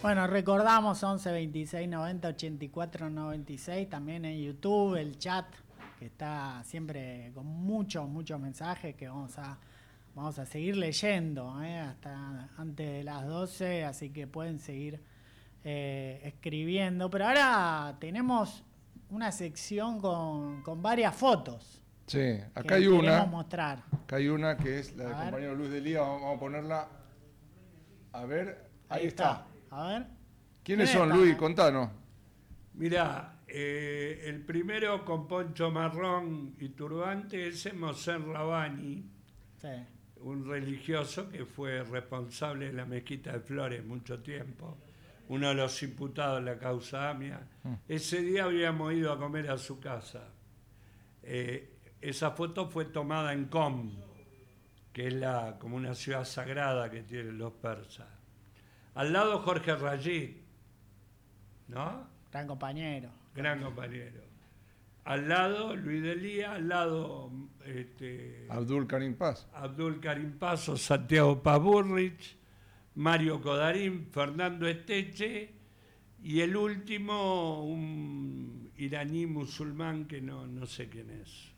Bueno, recordamos 11 26 90 84 96, también en YouTube, el chat, que está siempre con muchos mensajes que vamos a seguir leyendo hasta antes de las 12, así que pueden seguir escribiendo. Pero ahora tenemos una sección con varias fotos. Sí, acá hay una. Queremos mostrar. Acá hay una que es la del compañero Luis Delía. Vamos a ponerla. A ver, ahí está. A ver. ¿Quiénes son, Luis? Contanos. Mirá, el primero con poncho marrón y turbante es Mosén Rabani, sí, un religioso que fue responsable de la mezquita de Flores mucho tiempo, uno de los imputados de la causa AMIA. Ese día habíamos ido a comer a su casa. Esa foto fue tomada en Qom, que es como una ciudad sagrada que tienen los persas. Al lado Jorge Rayid, ¿no? Gran compañero. Gran compañero. Al lado Luis Delía, al lado Abdul Karim Paz. Abdul Karim Paz o Santiago Paz Burrich, Mario Codarín, Fernando Esteche y el último, un iraní musulmán que no sé quién es.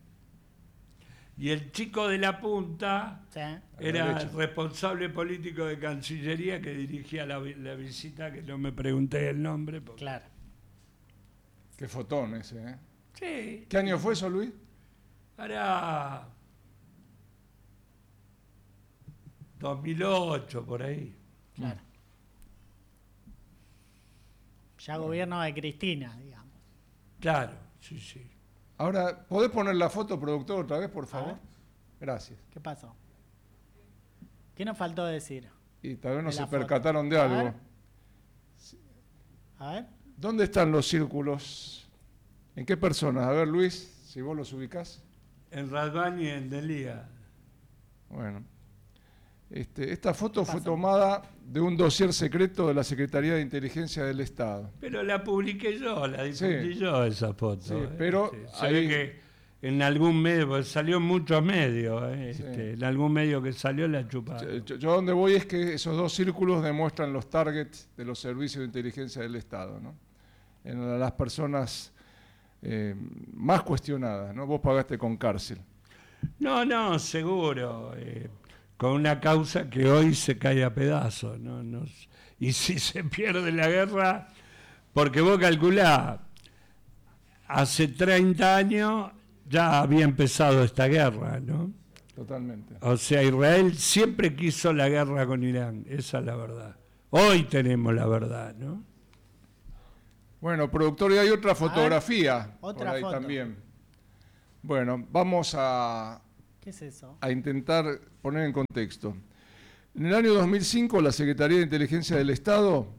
Y el chico de la punta era el responsable político de Cancillería que dirigía la visita, que no me pregunté el nombre. Porque... Claro. Qué fotón ese, ¿eh? Sí. ¿Qué año fue eso, Luis? Ahora 2008, por ahí. Claro. Ya gobierno de Cristina, digamos. Claro, sí. Ahora, ¿podés poner la foto, productor, otra vez, por favor? Gracias. ¿Qué pasó? ¿Qué nos faltó decir? Y tal vez no se foto. percataron de algo. A ver. ¿Dónde están los círculos? ¿En qué personas? A ver, Luis, si vos los ubicás. En Radbani y en Delía. Bueno. Esta foto fue tomada de un dossier secreto de la Secretaría de Inteligencia del Estado. Pero la publiqué yo, la difundí yo esa foto. Sí, pero se ve que en algún medio, porque salió en muchos medios, en algún medio que salió la chuparon. Yo donde voy es que esos dos círculos demuestran los targets de los servicios de inteligencia del Estado, ¿no? En las personas más cuestionadas, ¿no? Vos pagaste con cárcel. No, seguro. Con una causa que hoy se cae a pedazos, ¿no? Y si se pierde la guerra, porque vos calculás, hace 30 años ya había empezado esta guerra, ¿no? Totalmente. O sea, Israel siempre quiso la guerra con Irán, esa es la verdad. Hoy tenemos la verdad, ¿no? Bueno, productor, y hay otra fotografía otra por ahí foto. también. Bueno, vamos a... ¿Qué es eso? A intentar poner en contexto. En el año 2005 la Secretaría de Inteligencia del Estado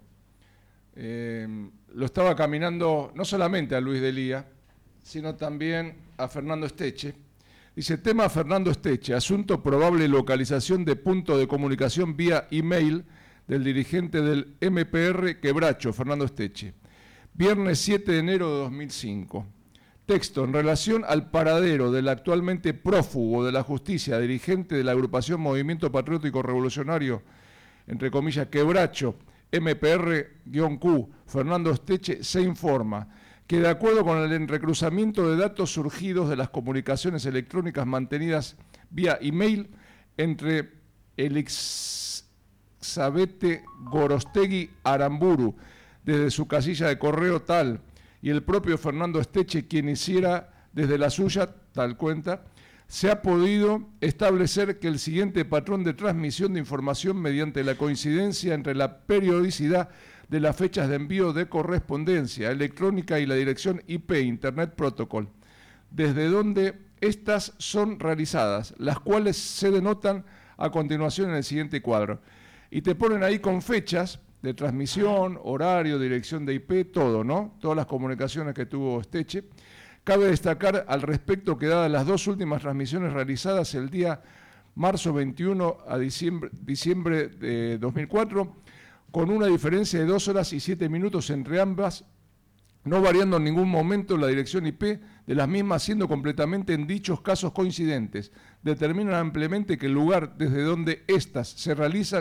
lo estaba caminando no solamente a Luis Delía, sino también a Fernando Esteche. Dice, tema Fernando Esteche, asunto probable localización de punto de comunicación vía email del dirigente del MPR Quebracho, Fernando Esteche. Viernes 7 de enero de 2005. Texto, en relación al paradero del actualmente prófugo de la justicia, dirigente de la agrupación Movimiento Patriótico Revolucionario, entre comillas, Quebracho, MPR-Q, Fernando Esteche, se informa que de acuerdo con el recruzamiento de datos surgidos de las comunicaciones electrónicas mantenidas vía email entre el Ixabete Gorostegui Aramburu, desde su casilla de correo tal, y el propio Fernando Esteche, quien hiciera desde la suya, tal cuenta, se ha podido establecer que el siguiente patrón de transmisión de información mediante la coincidencia entre la periodicidad de las fechas de envío de correspondencia electrónica y la dirección IP, Internet Protocol, desde donde estas son realizadas, las cuales se denotan a continuación en el siguiente cuadro. Y te ponen ahí con fechas de transmisión, horario, dirección de IP, todo, ¿no? Todas las comunicaciones que tuvo Esteche. Cabe destacar al respecto que dadas las dos últimas transmisiones realizadas el día marzo 21 a diciembre de 2004, con una diferencia de 2 horas y 7 minutos entre ambas, no variando en ningún momento la dirección IP de las mismas, siendo completamente en dichos casos coincidentes, determinan ampliamente que el lugar desde donde éstas se realizan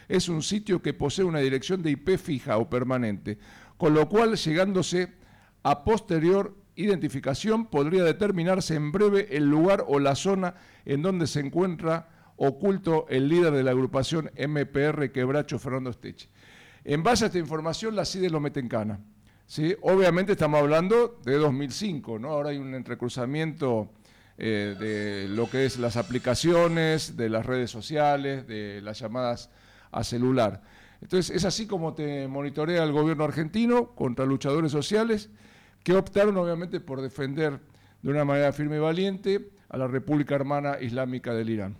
es un sitio que posee una dirección de IP fija o permanente, con lo cual, llegándose a posterior identificación, podría determinarse en breve el lugar o la zona en donde se encuentra oculto el líder de la agrupación MPR Quebracho, Fernando Esteche. En base a esta información, la CIDE lo mete en cana, ¿sí? Obviamente estamos hablando de 2005, ¿no? Ahora hay un entrecruzamiento de lo que es las aplicaciones, de las redes sociales, de las llamadas a celular. Entonces, es así como te monitorea el gobierno argentino contra luchadores sociales que optaron, obviamente, por defender de una manera firme y valiente a la República Hermana Islámica del Irán.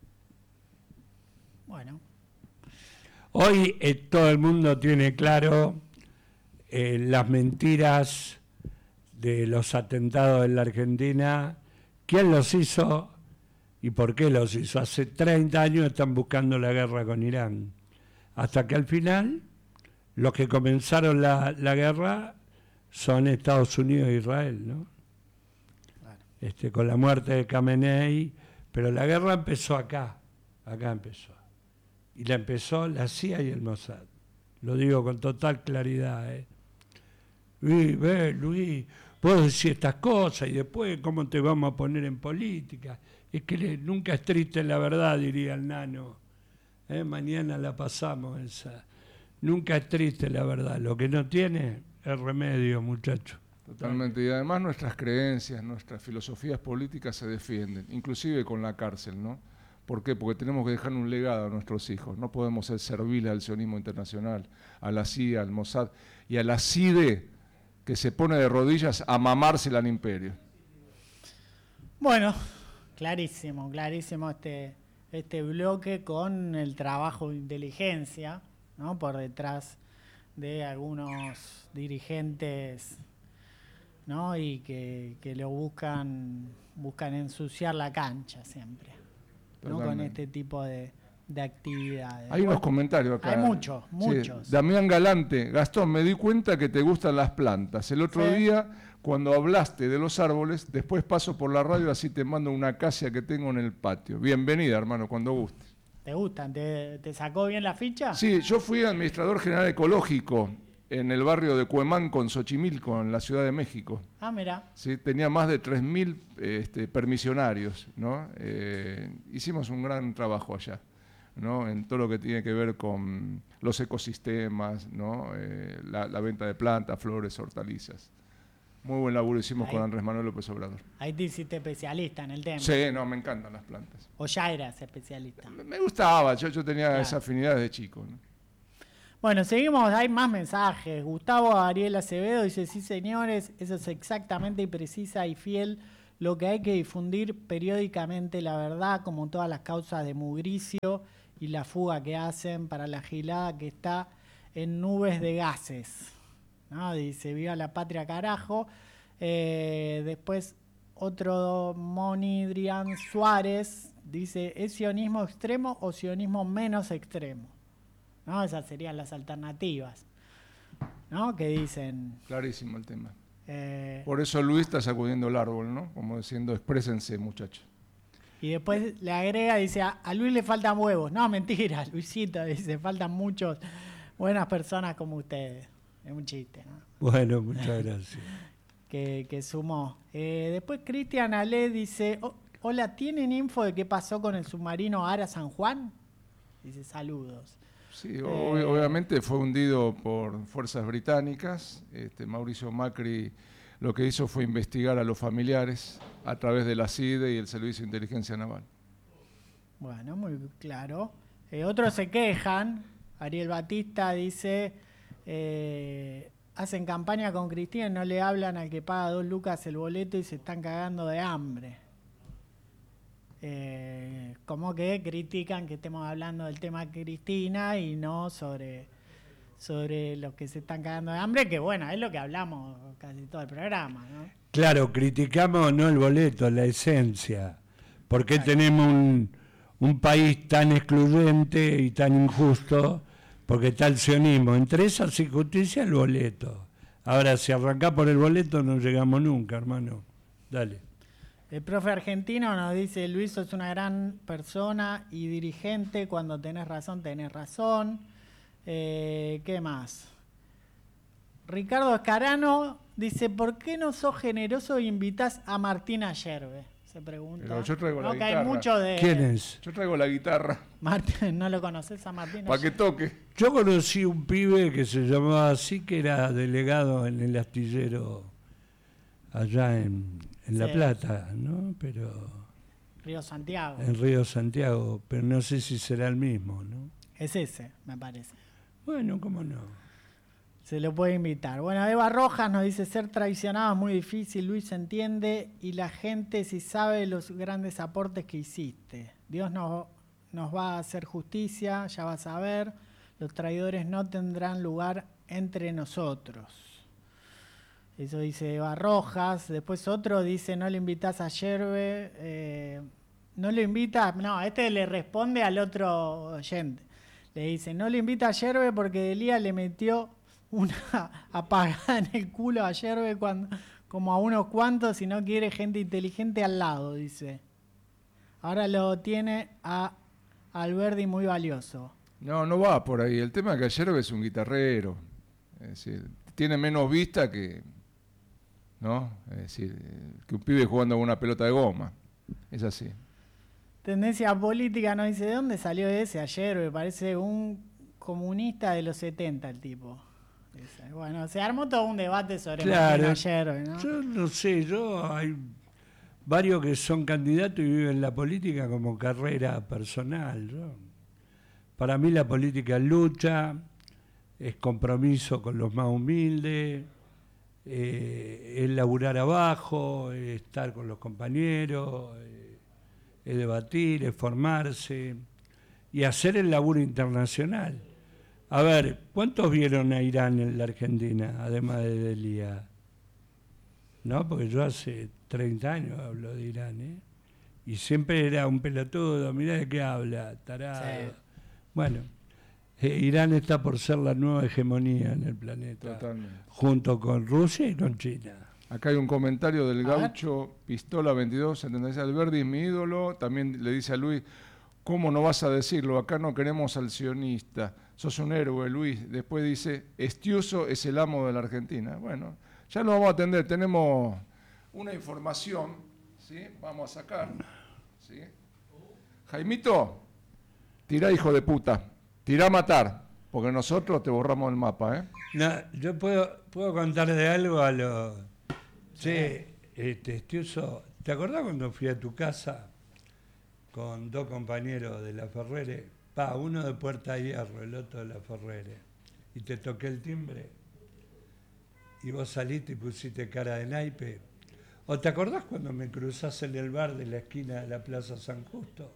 Bueno. Hoy todo el mundo tiene claro las mentiras de los atentados en la Argentina, quién los hizo y por qué los hizo. Hace 30 años están buscando la guerra con Irán, hasta que al final los que comenzaron la guerra son Estados Unidos e Israel, ¿no? Claro. Con la muerte de Khamenei, pero la guerra empezó acá empezó. Y la empezó la CIA y el Mossad. Lo digo con total claridad. Luis, vos decís estas cosas y después cómo te vamos a poner en política. Es que nunca es triste la verdad, diría el nano. Mañana la pasamos esa. Nunca es triste la verdad. Lo que no tiene es remedio, muchacho. Totalmente. Y además nuestras creencias, nuestras filosofías políticas se defienden, inclusive con la cárcel, ¿no? ¿Por qué? Porque tenemos que dejar un legado a nuestros hijos. No podemos ser serviles al sionismo internacional, a la CIA, al Mossad y a la CIDE, que se pone de rodillas a mamársela al imperio. Bueno, clarísimo este bloque con el trabajo de inteligencia, ¿no? Por detrás de algunos dirigentes, ¿no? Y que lo buscan ensuciar la cancha siempre, ¿no? Con este tipo de actividades. Hay unos comentarios acá. Hay muchos. Sí. Damián Galante: Gastón, me di cuenta que te gustan las plantas. El otro día, cuando hablaste de los árboles, después paso por la radio, así te mando una acacia que tengo en el patio. Bienvenida, hermano, cuando gustes. ¿Te gustan? ¿Te sacó bien la ficha? Sí, yo fui administrador general ecológico en el barrio de Cuemanco, en Xochimilco, en la Ciudad de México. Ah, mira. Sí, tenía más de 3.000 permisionarios, ¿no? Hicimos un gran trabajo allá, ¿no? En todo lo que tiene que ver con los ecosistemas, ¿no? La venta de plantas, flores, hortalizas. Muy buen laburo hicimos con Andrés Manuel López Obrador. Ahí te hiciste especialista en el tema. Sí, no, me encantan las plantas. ¿O ya eras especialista? Me gustaba, yo tenía esa afinidad desde chico, ¿no? Bueno, seguimos, hay más mensajes. Gustavo Ariel Acevedo dice: sí, señores, eso es exactamente y precisa y fiel lo que hay que difundir periódicamente, la verdad, como todas las causas de Mugricio y la fuga que hacen para la gilada que está en nubes de gases, ¿no? Dice: viva la patria, carajo. Después otro Monidrian Suárez dice: ¿es sionismo extremo o sionismo menos extremo? ¿No? Esas serían las alternativas, ¿no? Que dicen. Clarísimo el tema. Por eso Luis está sacudiendo el árbol, ¿no? Como diciendo: exprésense, muchachos. Y después le agrega, dice: a Luis le faltan huevos. No, mentira, Luisito, dice: faltan muchos buenas personas como ustedes. Es un chiste, ¿no? Bueno, muchas gracias. que sumó. Después Cristian Ale dice: hola, ¿tienen info de qué pasó con el submarino Ara San Juan? Dice: saludos. Sí, obviamente fue hundido por fuerzas británicas. Mauricio Macri lo que hizo fue investigar a los familiares a través de la CIDE y el Servicio de Inteligencia Naval. Bueno, muy claro. Otros se quejan. Ariel Batista dice: hacen campaña con Cristina y no le hablan al que paga 2 lucas el boleto y se están cagando de hambre. Como que critican que estemos hablando del tema Cristina y no sobre los que se están cagando de hambre, que bueno, es lo que hablamos casi todo el programa, ¿no? Claro, criticamos no el boleto, la esencia. ¿Por qué tenemos un país tan excluyente y tan injusto? Porque está el sionismo. Entre esas injusticias, el boleto. Ahora, si arrancás por el boleto, no llegamos nunca, hermano. Dale. El profe argentino nos dice, Luis, sos una gran persona y dirigente, cuando tenés razón, tenés razón. ¿Qué más? Ricardo Escarano dice, ¿por qué no sos generoso e invitás a Martina Yerbe? Se pregunta. Pero yo traigo la que hay guitarra. mucho de... ¿Quién es? Yo traigo la guitarra Martín, ¿no lo conoces a Martina? para que toque. Yo conocí un pibe que se llamaba así, que era delegado en el astillero allá en La Sí. Plata, ¿no? Pero Río Santiago. en Río Santiago, pero no sé si será el mismo, ¿no? Es ese, me parece. Bueno, cómo no. Se lo puede invitar. Bueno, Eva Rojas nos dice, ser traicionado es muy difícil, Luis entiende, y la gente si sabe los grandes aportes que hiciste. Dios nos va a hacer justicia, ya vas a ver, los traidores no tendrán lugar entre nosotros. Eso dice Eva Rojas. Después otro dice, no le invitas a Yerbe, no le invitas, no, este le responde al otro oyente. Le dice, no le invita a Yerbe porque Delía le metió una apagada en el culo a Yerbe como a unos cuantos y no quiere gente inteligente al lado, dice. Ahora lo tiene a Alberdi muy valioso. No va por ahí. El tema es que Yerbe es un guitarrero. Es decir, tiene menos vista que, ¿no? Es decir, que un pibe jugando con una pelota de goma. Es así. Tendencia política nos dice, ¿de dónde salió ese ayer? Me parece un comunista de los 70 el tipo. Dice. Bueno, se armó todo un debate sobre Claro. ayer, ¿no? Yo no sé, hay varios que son candidatos y viven la política como carrera personal. Para mí la política es lucha, es compromiso con los más humildes, es laburar abajo, es estar con los compañeros, es debatir, es formarse y hacer el laburo internacional. A ver, ¿cuántos vieron a Irán en la Argentina, además de Delía? No, porque yo hace 30 años hablo de Irán, ¿eh? Y siempre era un pelotudo, mirá de qué habla, tarado. Sí. Bueno, Irán está por ser la nueva hegemonía en el planeta, Totalmente. junto con Rusia y con China. Acá hay un comentario del A ver. gaucho Pistola 2276. Alberdi es mi ídolo. También le dice a Luis, ¿cómo no vas a decirlo? Acá no queremos al sionista. Sos un héroe, Luis. Después dice, Estiuso es el amo de la Argentina. Bueno, ya lo vamos a atender. Tenemos una información, ¿sí? Vamos a sacar, ¿sí? Jaimito, tirá, hijo de puta. Tirá a matar, porque nosotros te borramos el mapa, ¿eh? No, yo puedo contar de algo a los... Che, Estiuso, ¿te acordás cuando fui a tu casa con dos compañeros de la Ferrere? Uno de Puerta Hierro, el otro de la Ferrere. Y te toqué el timbre. Y vos saliste y pusiste cara de naipe. ¿O te acordás cuando me cruzás en el bar de la esquina de la Plaza San Justo?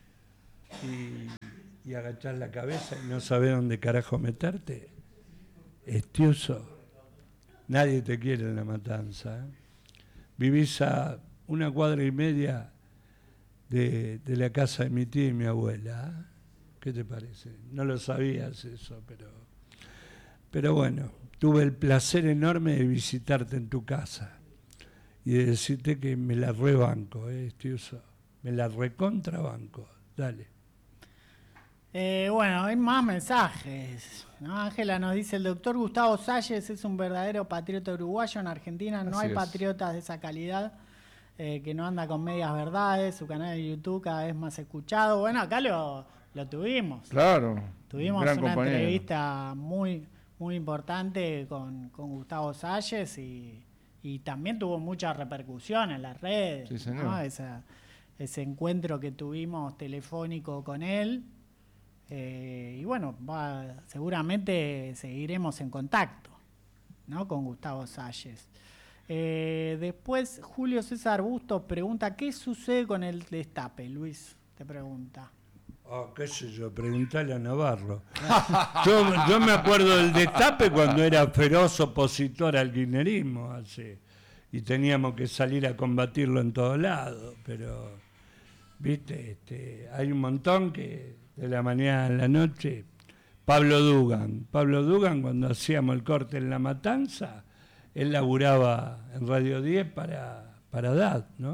Y agachás la cabeza y no sabés dónde carajo meterte. Estiuso, nadie te quiere en La Matanza. Vivís a 1,5 cuadras de la casa de mi tía y mi abuela. ¿Qué te parece? No lo sabías eso, pero bueno, tuve el placer enorme de visitarte en tu casa y de decirte que me la rebanco, Estiuso. Me la recontrabanco. Dale. Bueno, hay más mensajes, ¿no? Ángela nos dice, el doctor Gustavo Salles es un verdadero patriota uruguayo. En Argentina no Así hay es. patriotas de esa calidad, que no anda con medias verdades. Su canal de YouTube cada vez más escuchado. Bueno, acá lo tuvimos. Claro. Tuvimos gran una compañero. entrevista muy, muy importante con Gustavo Salles y también tuvo mucha repercusión en las redes. Sí, señor. ¿no? Ese encuentro que tuvimos telefónico con él. Y bueno, seguramente seguiremos en contacto, ¿no? Con Gustavo Salles. Después Julio César Bustos pregunta, ¿qué sucede con el destape? Luis te pregunta. Qué sé yo, preguntale a Navarro. Yo me acuerdo del destape cuando era feroz opositor al kirchnerismo, y teníamos que salir a combatirlo en todos lados, pero, viste, hay un montón que de la mañana a la noche. Pablo Dugan, cuando hacíamos el corte en La Matanza, él laburaba en Radio 10 para DAD, ¿no?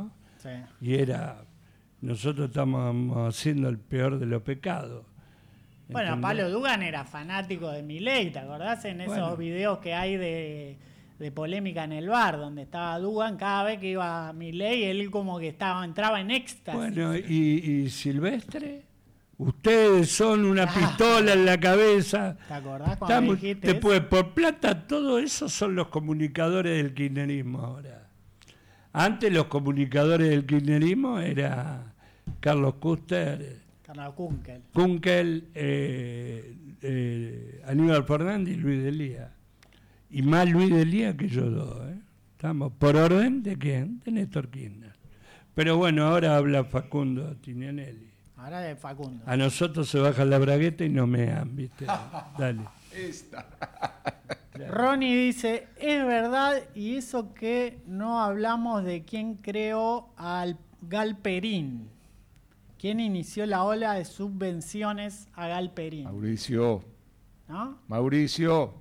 Sí. Y nosotros estamos haciendo el peor de los pecados. Bueno, ¿Entendés? Pablo Dugan era fanático de Milei, ¿te acordás? En esos Bueno. videos que hay de polémica en el bar, donde estaba Dugan, cada vez que iba Milei, él como que entraba en éxtasis. Bueno, y Silvestre, ustedes son una pistola en la cabeza. ¿Te acordás cuando dijiste eso? Después, por plata, todo eso son los comunicadores del kirchnerismo ahora. Antes los comunicadores del kirchnerismo era Carlos Kuster, Carlos Kunkel. Kunkel, Aníbal Fernández y Luis Delía. Y más Luis Delía que yo dos. Estamos por orden de quién, de Néstor Kirchner. Pero bueno, ahora habla Facundo Tinianelli. Ahora de Facundo. A nosotros se baja la bragueta y no mean, ¿viste? Dale. Ronnie dice, es verdad, y eso que no hablamos de quién creó al Galperín. ¿Quién inició la ola de subvenciones a Galperín? Mauricio. ¿No? Mauricio.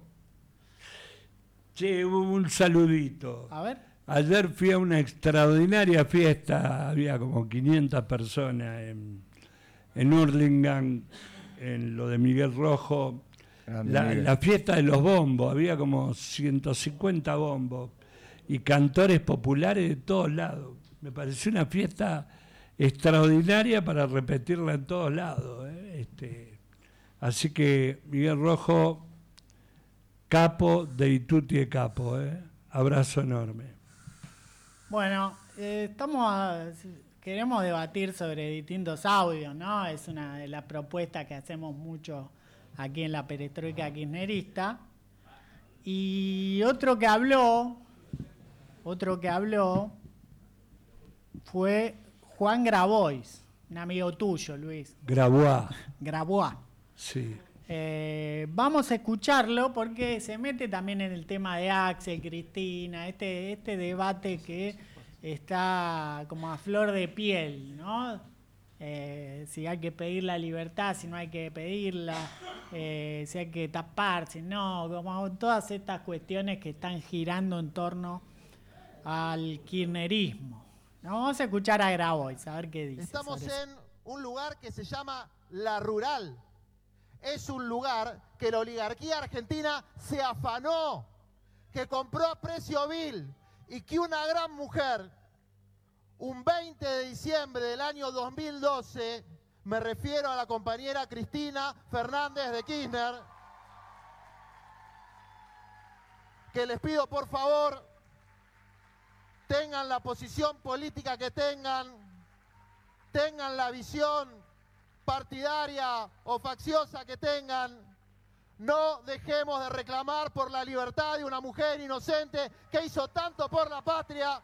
Che, un saludito. A ver. Ayer fui a una extraordinaria fiesta, había como 500 personas en Hurlingham, en lo de Miguel Rojo. La fiesta de los bombos, había como 150 bombos y cantores populares de todos lados. Me pareció una fiesta extraordinaria para repetirla en todos lados. Así que Miguel Rojo, capo de Ituti de Capo. Abrazo enorme. Bueno, queremos debatir sobre distintos audios, ¿no? Es una de las propuestas que hacemos mucho aquí en la perestroika kirchnerista. Y otro que habló fue Juan Grabois, un amigo tuyo, Luis. Grabois. Sí. Vamos a escucharlo porque se mete también en el tema de Axel, Cristina, este debate que está como a flor de piel, ¿no? Si hay que pedir la libertad, si no hay que pedirla, si hay que tapar, si no, como todas estas cuestiones que están girando en torno al kirchnerismo. ¿No? Vamos a escuchar a Grabois, a ver qué dice. Estamos en un lugar que se llama La Rural. Es un lugar que la oligarquía argentina se afanó, que compró a precio vil y que una gran mujer, un 20 de diciembre del año 2012, me refiero a la compañera Cristina Fernández de Kirchner, que les pido por favor, tengan la posición política que tengan la visión partidaria o facciosa que tengan, no dejemos de reclamar por la libertad de una mujer inocente que hizo tanto por la patria.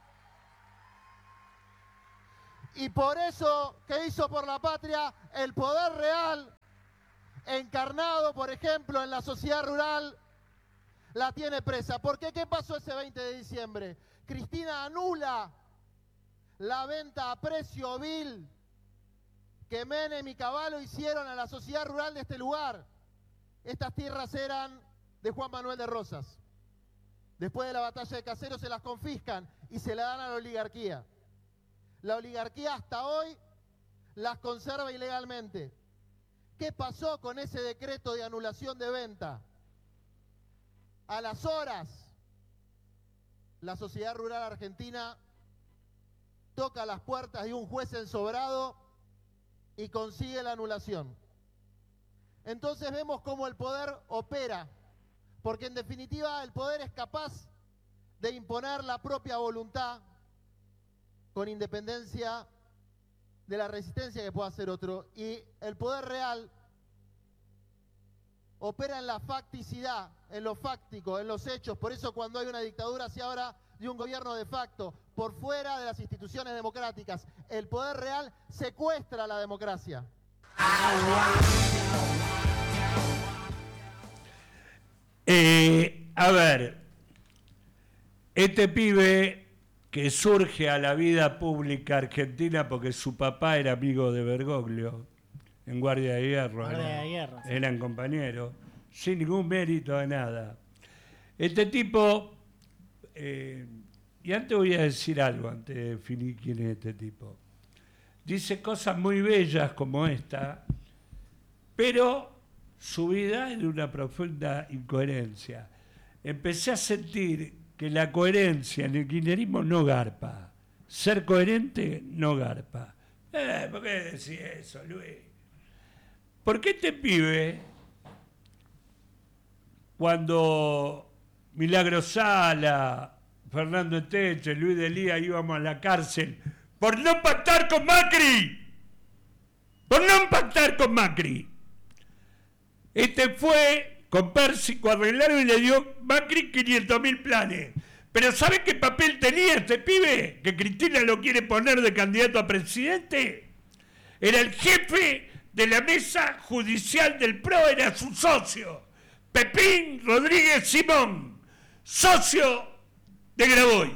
Y por eso que hizo por la patria, el poder real, encarnado, por ejemplo, en la sociedad rural, la tiene presa. ¿Por qué? ¿Qué pasó ese 20 de diciembre? Cristina anula la venta a precio vil que Menem y Cavallo hicieron a la sociedad rural de este lugar. Estas tierras eran de Juan Manuel de Rosas. Después de la batalla de Caseros se las confiscan y se la dan a la oligarquía. La oligarquía hasta hoy las conserva ilegalmente. ¿Qué pasó con ese decreto de anulación de venta? A las horas, la sociedad rural argentina toca las puertas de un juez ensobrado y consigue la anulación. Entonces vemos cómo el poder opera, porque en definitiva el poder es capaz de imponer la propia voluntad con independencia de la resistencia que pueda hacer otro. Y el poder real opera en la facticidad, en lo fáctico, en los hechos. Por eso cuando hay una dictadura se habla de un gobierno de facto, por fuera de las instituciones democráticas. El poder real secuestra la democracia. A ver, este pibe que surge a la vida pública argentina porque su papá era amigo de Bergoglio en Guardia de Hierro. Sí. Eran compañeros, sin ningún mérito de nada. Este tipo Y antes voy a decir algo, antes de definir quién es este tipo. Dice cosas muy bellas como esta, pero su vida es de una profunda incoherencia. Empecé a sentir que la coherencia en el kirchnerismo no garpa. Ser coherente no garpa. ¿Por qué decís eso, Luis? Porque este pibe, cuando Milagro Sala, Fernando Esteche, Luis Delía íbamos a la cárcel por no pactar con Macri, este fue con Pérsico, arreglaron y le dio Macri 500.000 planes. Pero ¿sabe qué papel tenía este pibe? Que Cristina lo quiere poner de candidato a presidente. Era el jefe de la mesa judicial del PRO, era su socio, Pepín Rodríguez Simón, socio de Graboy.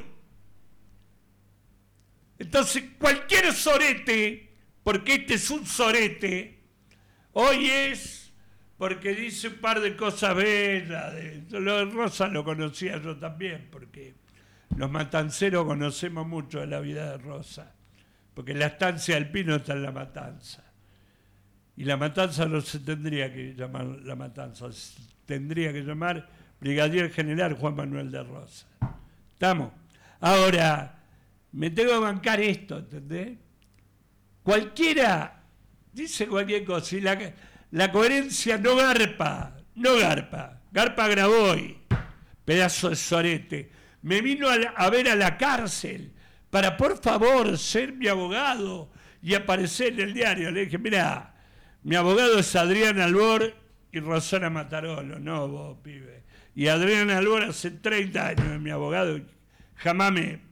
Entonces, cualquier sorete, porque este es un sorete, hoy es porque dice un par de cosas bellas. Lo de Rosa lo conocía yo también, porque los matanceros conocemos mucho de la vida de Rosa, porque la estancia del Pino está en La Matanza. Y La Matanza no se tendría que llamar La Matanza, se tendría que llamar Brigadier General Juan Manuel de Rosa. ¿Estamos? Ahora, me tengo que bancar esto, ¿entendés? Cualquiera dice cualquier cosa y la coherencia no garpa, garpa Graboy, pedazo de sorete. Me vino a ver a la cárcel para, por favor, ser mi abogado y aparecer en el diario. Le dije, mirá, mi abogado es Adrián Albor y Rosana Matarolo, no vos, pibe. Y Adrián Albor hace 30 años es mi abogado y jamás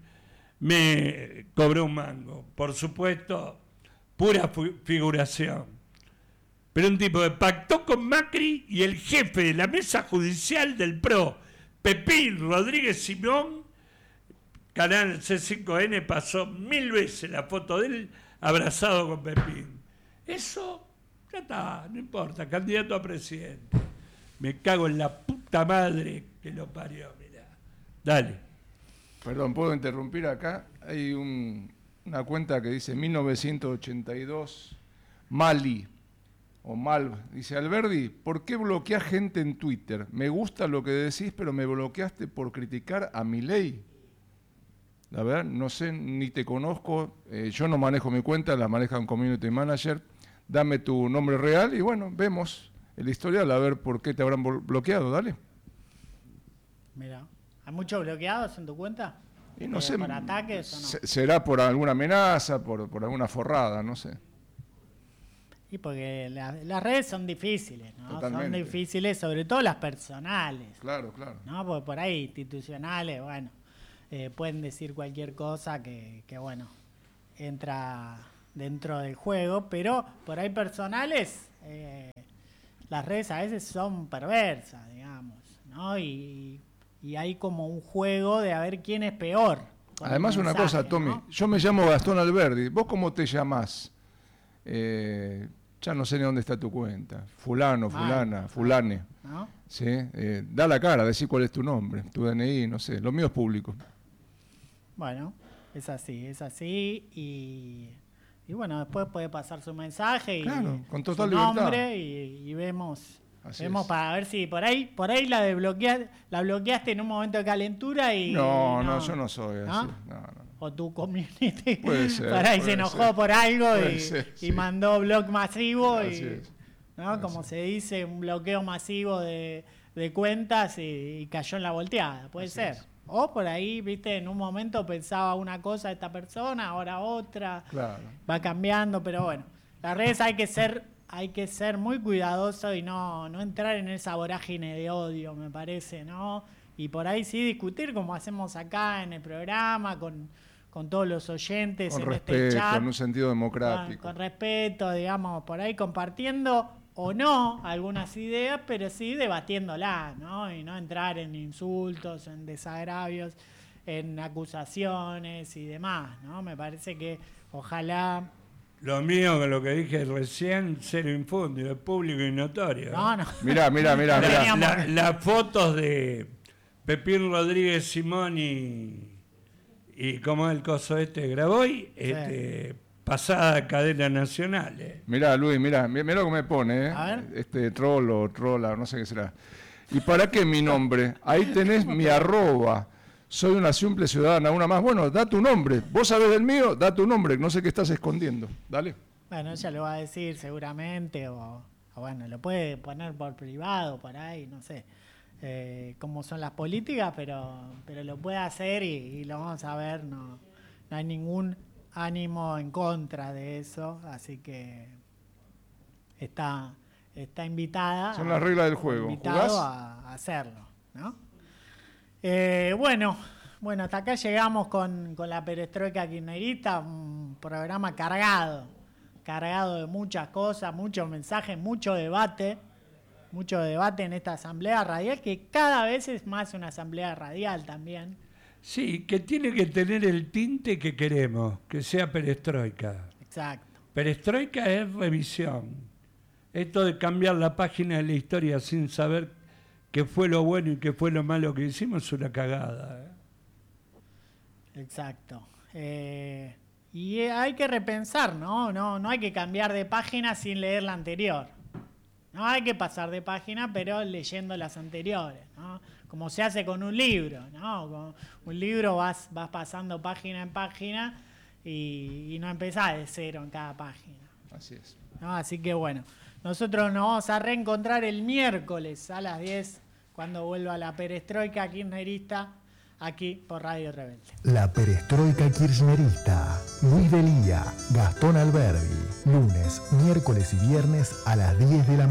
me cobró un mango. Por supuesto, pura figuración. Pero un tipo que pactó con Macri y el jefe de la mesa judicial del PRO, Pepín Rodríguez Simón, canal C5N pasó 1000 veces la foto de él abrazado con Pepín. Eso, ya está, no importa, candidato a presidente. Me cago en la puta madre que lo parió, mirá. Dale. Perdón, ¿puedo interrumpir acá? Hay una cuenta que dice 1982, Mali, o Mal, dice Alberdi, ¿por qué bloqueás gente en Twitter? Me gusta lo que decís, pero me bloqueaste por criticar a Milei. La verdad, no sé, ni te conozco, yo no manejo mi cuenta, la maneja un community manager, dame tu nombre real y bueno, vemos el historial a ver por qué te habrán bloqueado, dale. Mira, ¿hay muchos bloqueados en tu cuenta? Y no sé, ¿por ataques o no? será por alguna amenaza, por alguna forrada, no sé. Y porque las redes son difíciles, ¿no? Totalmente. Son difíciles, sobre todo las personales. Claro, claro. ¿No? Porque por ahí institucionales, bueno, pueden decir cualquier cosa que bueno, entra dentro del juego, pero por ahí personales, las redes a veces son perversas, digamos, ¿no? Y hay como un juego de a ver quién es peor. Además, una cosa, Tommy, ¿no? Yo me llamo Gastón Alberdi, ¿vos cómo te llamás? Ya no sé ni dónde está tu cuenta. Fulano, fulana, fulane. ¿No? ¿Sí? Da la cara, decí cuál es tu nombre, tu DNI, no sé. Lo mío es público. Bueno, es así. Y bueno, después puede pasar su mensaje y claro, con total su nombre libertad. Y vemos Así vemos es. para ver si por ahí la bloqueaste en un momento de calentura y No, yo no soy así. ¿No? No. O tu community Puede ser, por ahí se enojó por algo y mandó bloque masivo ¿no? Como se dice, un bloqueo masivo de cuentas y cayó en la volteada, puede Así ser. Es. O por ahí, viste, en un momento pensaba una cosa esta persona, ahora otra, Claro. va cambiando, pero bueno, las redes hay que ser muy cuidadoso y no entrar en esa vorágine de odio, me parece, ¿no? Y por ahí sí discutir como hacemos acá en el programa, con todos los oyentes Con en respeto, este chat. en un sentido democrático. Con respeto, digamos, por ahí compartiendo o no algunas ideas, pero sí debatiéndolas, ¿no? Y no entrar en insultos, en desagravios, en acusaciones y demás, ¿no? Me parece que ojalá... Lo mío, que lo que dije recién, cero infundio, es público y notorio. No. Mirá. Las fotos de Pepín Rodríguez Simón y Y como el coso Graboy, pasada cadena nacional. Mirá, Luis, mirá lo que me pone, A ver. Trola, no sé qué será. ¿Y para qué mi nombre? Ahí tenés mi arroba. Soy una simple ciudadana, una más. Bueno, da tu nombre. Vos sabés del mío, da tu nombre. No sé qué estás escondiendo. Dale. Bueno, ella lo va a decir seguramente, o bueno, lo puede poner por privado, por ahí, no sé cómo son las políticas, pero lo puede hacer y lo vamos a ver. No hay ningún ánimo en contra de eso, así que está invitada. Son las reglas del juego. Invitado ¿Jugás? a hacerlo, ¿no? Bueno, hasta acá llegamos con la perestroika kirchnerista, un programa cargado de muchas cosas, muchos mensajes, mucho debate en esta asamblea radial, que cada vez es más una asamblea radial también. Sí, que tiene que tener el tinte que queremos, que sea perestroika. Exacto. Perestroika es revisión. Esto de cambiar la página de la historia sin saber qué fue lo bueno y qué fue lo malo que hicimos es una cagada. Exacto. Y hay que repensar, ¿no? No hay que cambiar de página sin leer la anterior. No hay que pasar de página, pero leyendo las anteriores, ¿no? Como se hace con un libro, ¿no? Con un libro vas pasando página en página y no empezás de cero en cada página. Así es. ¿No? Así que bueno, nosotros nos vamos a reencontrar el miércoles a las 10 cuando vuelva la perestroika kirchnerista aquí por Radio Rebelde. La perestroika kirchnerista. Luis Delía, Gastón Alberdi. Lunes, miércoles y viernes a las 10 de la mañana.